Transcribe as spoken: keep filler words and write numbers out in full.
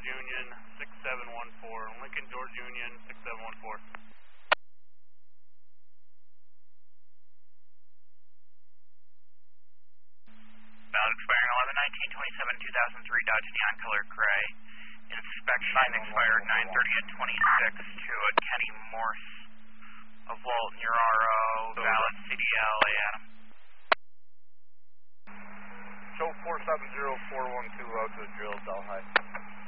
George Union, six seven one four. Lincoln, George Union, six seven one four. Valid expiring eleven nineteen twenty-seven two thousand three Dodge Neon Color Gray. Inspection expired nine thirty at twenty-six to a Kenny Morse of Walton, your R O, valid C D L, A Adam. Show four seven zero four one two out to the drill, Delhi.